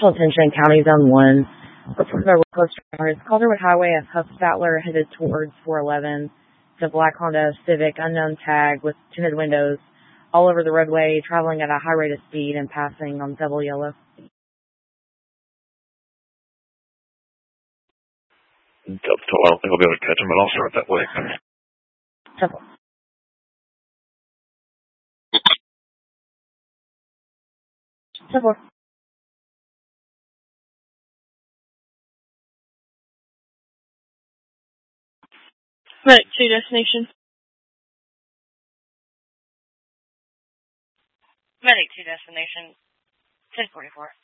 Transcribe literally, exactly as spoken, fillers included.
Attention, County Zone one. Report the Coast Guard. Calderwood Highway at Huff Statler headed towards four eleven. It's a black Honda Civic, unknown tag with tinted windows all over the roadway, traveling at a high rate of speed and passing on double yellow. Delta, I don't think I'll be able to catch him, but I'll start that way. Simple. Simple. Medic two destination. Medic two destination. ten forty-four.